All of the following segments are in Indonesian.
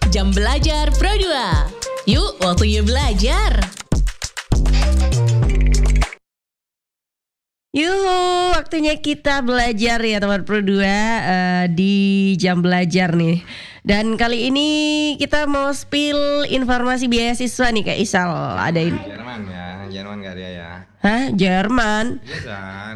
Jam Belajar Pro 2. Yuk, waktunya belajar. Yuhu, waktunya kita belajar ya teman Pro 2 di jam belajar nih. Dan kali ini kita mau spill informasi beasiswa nih Kak Isal. Jerman ya, Jerman gak dia ya? Hah? Jerman? Iya kan?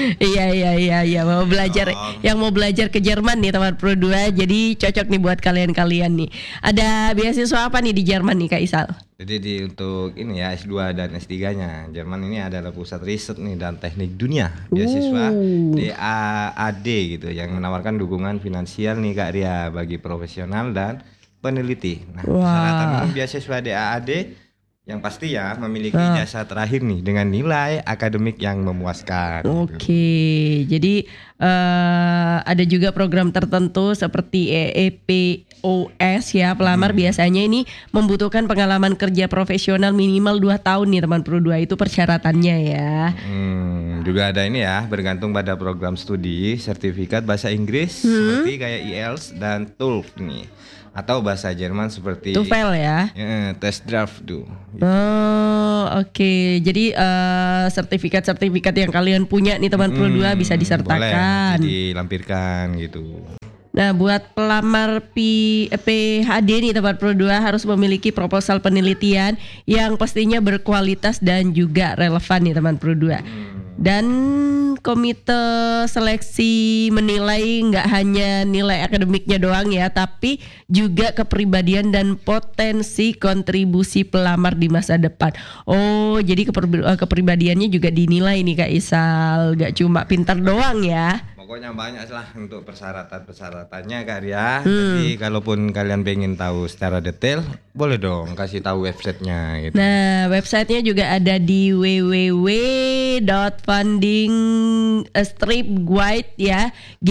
Iya mau belajar yang mau belajar ke Jerman nih teman Pro 2. Jadi cocok nih buat kalian-kalian nih. Ada beasiswa apa nih di Jerman nih Kak Isal? Jadi untuk ini ya S2 dan S3-nya, Jerman ini adalah pusat riset nih dan teknik dunia, beasiswa DAAD gitu yang menawarkan dukungan finansial nih Kak Ria bagi profesional dan peneliti. Nah, persyaratan umum beasiswa DAAD yang pasti ya memiliki jasa terakhir nih dengan nilai akademik yang memuaskan. Oke, jadi ada juga program tertentu seperti EEPOS ya. Pelamar biasanya ini membutuhkan pengalaman kerja profesional minimal 2 tahun nih teman Pro 2, itu persyaratannya ya. Juga ada ini ya, bergantung pada program studi, sertifikat bahasa Inggris seperti kayak IELTS dan TOEFL nih. Atau bahasa Jerman seperti TOEFL ya. Test draft tuh. Oh, oke. Jadi sertifikat-sertifikat yang kalian punya nih teman Pro 2 bisa disertakan. Boleh dilampirkan gitu. Nah, buat pelamar PhD nih teman Pro 2 harus memiliki proposal penelitian yang pastinya berkualitas dan juga relevan nih teman Pro 2. Dan komite seleksi menilai nggak hanya nilai akademiknya doang ya, tapi juga kepribadian dan potensi kontribusi pelamar di masa depan. Oh, jadi kepribadiannya juga dinilai nih Kak Isal, nggak cuma pintar doang ya. Pokoknya banyak lah untuk persyaratannya Kak Ria. Jadi kalaupun kalian pengen tahu secara detail, boleh dong kasih tahu websitenya gitu. Nah, websitenya juga ada di www.fundingstripguide ya,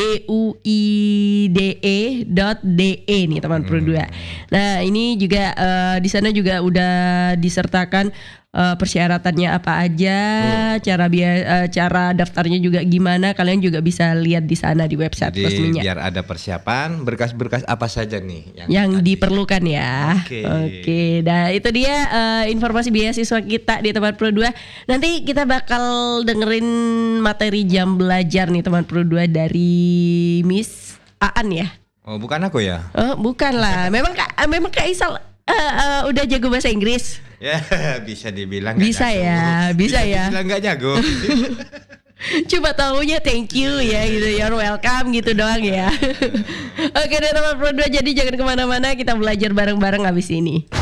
guide.de nih teman Pro 2. Nah, ini juga di sana juga udah disertakan persyaratannya apa aja, cara daftarnya juga gimana, kalian juga bisa lihat di sana di website resminya. Biar ada persiapan, berkas-berkas apa saja nih yang diperlukan ya. Oke. Nah, itu dia informasi beasiswa kita di Teman Pro 2. Nanti kita bakal dengerin materi jam belajar nih Teman Pro 2 dari Miss Aan ya. Oh, bukan aku ya? Oh, bukan lah. Memang Kak Isal udah jago bahasa Inggris. Ya, bisa dibilang bisa jago. Bisa ya. Dibilang nggak jago. Cuma tahunya thank you ya gitu, you're welcome gitu doang ya. Oke deh teman Pro 2, jadi jangan kemana-mana, kita belajar bareng-bareng abis ini.